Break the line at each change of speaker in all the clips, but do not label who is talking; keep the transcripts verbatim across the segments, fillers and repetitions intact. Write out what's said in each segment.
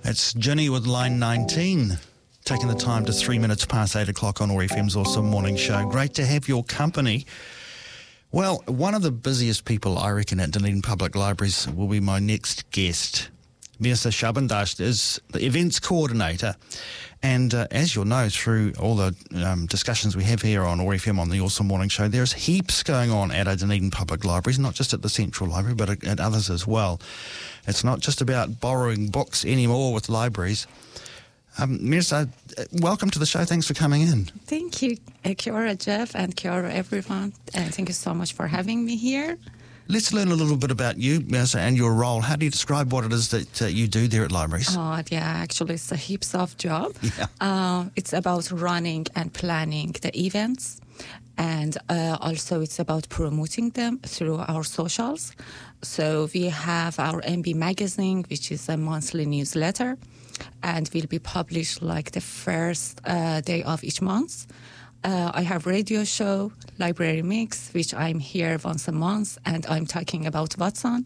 It's Ginny with line nineteen, taking the time to three minutes past eight o'clock on O A R F M's Awesome Morning Show. Great to have your company. Well, one of the busiest people, I reckon, at Dunedin Public Libraries will be my next guest. Mirza Shabandash is the events coordinator. And uh, as you'll know through all the um, discussions we have here on O A R F M on the Awesome Morning Show, there's heaps going on at our Dunedin Public Libraries, not just at the Central Library, but at, at others as well. It's not just about borrowing books anymore with libraries. Um, Mirza, welcome to the show. Thanks for coming in.
Thank you. Uh, kia ora, Jeff, and kia ora, everyone. And thank you so much for having me here.
Let's learn a little bit about you, Mirza, and your role. How do you describe what it is that uh, you do there at libraries?
Oh, yeah, actually, it's a heaps of job.
Yeah.
Uh, it's about running and planning the events. And uh, also it's about promoting them through our socials. So we have our M B magazine, which is a monthly newsletter, and will be published like the first uh, day of each month. Uh, I have radio show, Library Mix, which I'm here once a month, and I'm talking about Watson.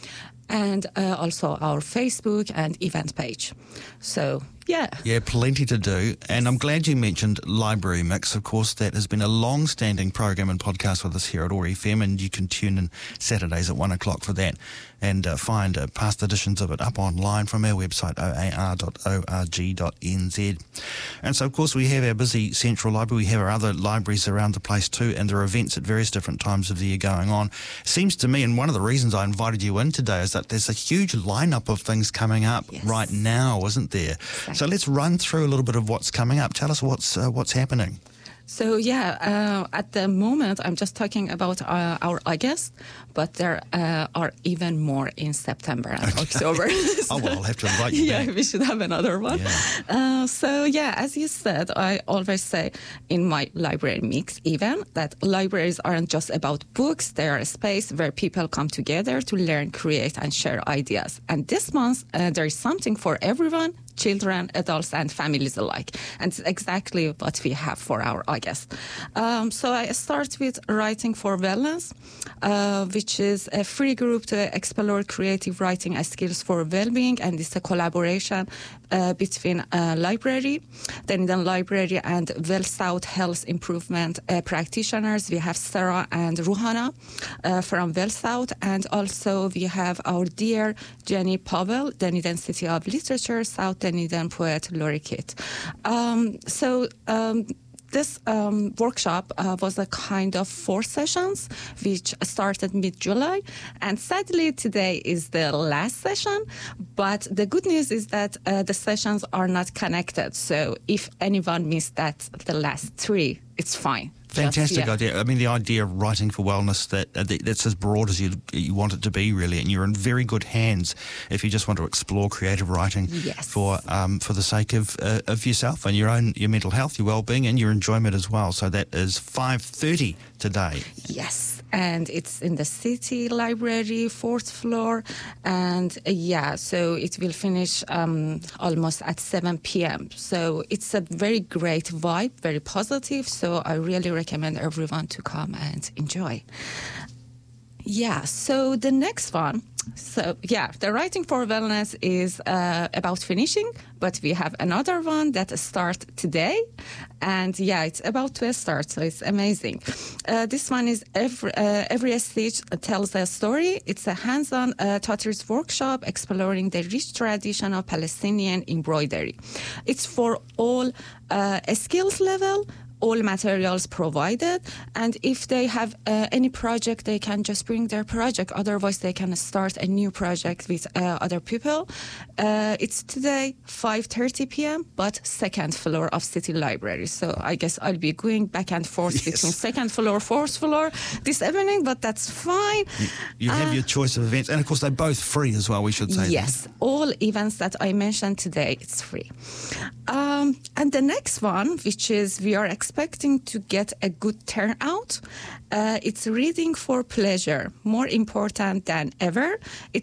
And uh, also our Facebook and event page. So, yeah.
Yeah, plenty to do. And I'm glad you mentioned Library Mix. Of course, that has been a long-standing program and podcast with us here at O A R F M, and you can tune in Saturdays at one o'clock for that and uh, find uh, past editions of it up online from our website, o a r dot org dot n z. And so, of course, we have our busy Central Library. We have our other libraries around the place too, and there are events at various different times of the year going on. Seems to me, and one of the reasons I invited you in today is that there's a huge lineup of things coming up
yes.
right now, isn't there?
Exactly.
So let's run through a little bit of what's coming up. Tell us what's uh, what's happening.
So, yeah, uh, at the moment, I'm just talking about uh, our August, but there uh, are even more in September and
Okay.
October.
Oh, well, I'll have to invite you
Yeah,
back.
we should have another one.
Yeah.
Uh, so, yeah, as you said, I always say in my Library Mix event that libraries aren't just about books. They are a space where people come together to learn, create, and share ideas. And this month, uh, there is something for everyone, children, adults, and families alike. And it's exactly what we have for our August. Um, so I start with Writing for Wellness, uh, which is a free group to explore creative writing and skills for well-being, and it's a collaboration uh, between uh, library, Dunedin Library, and Well South Health Improvement uh, practitioners. We have Sarah and Ruhana uh, from Well South, and also we have our dear Jenny Powell, Dunedin City of Literature, South Dunedin poet laureate. Um, so um, this um, workshop uh, was a kind of four sessions, which started mid-July. And sadly, today is the last session. But the good news is that uh, the sessions are not connected. So if anyone missed that, the last three, it's fine.
Fantastic
Just, yeah.
idea. I mean, the idea of writing for wellness, that uh, that's as broad as you you want it to be, really, and you're in very good hands if you just want to explore creative writing
Yes.
for um, for the sake of uh, of yourself and your own your mental health, your well-being, and your enjoyment as well. So that is five thirty today.
Yes, and it's in the City Library, fourth floor, and uh, yeah, so it will finish um, almost at seven p.m. So it's a very great vibe, very positive, so I really recommend everyone to come and enjoy. Yeah, so the next one, so yeah, the Writing for Wellness is uh, about finishing, but we have another one that starts today, and yeah, it's about to start, so it's amazing. Uh, this one is every uh, every stage tells a story. It's a hands-on uh, tutor's workshop exploring the rich tradition of Palestinian embroidery. It's for all uh, skills level, all materials provided, and if they have uh, any project, they can just bring their project. Otherwise, they can start a new project with uh, other people. Uh, it's today, five thirty p.m., but second floor of City Library. So I guess I'll be going back and forth
Yes.
between second floor, fourth floor this evening, but that's fine.
You, you have
Uh,
your choice of events, and of course they're both free as well, we should say.
Yes, all events that I mentioned today, it's free. Um, and the next one, which is we are expecting to get a good turnout, uh, it's Reading for Pleasure, more important than ever. It